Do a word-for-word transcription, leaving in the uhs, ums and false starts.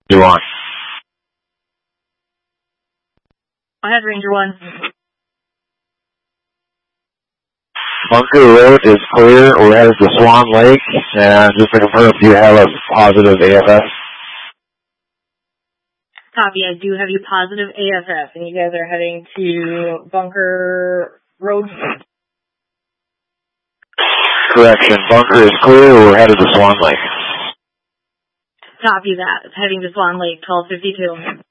You want? Go ahead, Ranger one. Bunker Road is clear. We're headed to Swan Lake. And just to confirm, do you have a positive A F F? Copy, I do have you positive A F F, and you guys are heading to Bunker Road. Correction, Bunker is clear. We're headed to Swan Lake. Copy that. It's heading to Swan Lake, twelve fifty-two.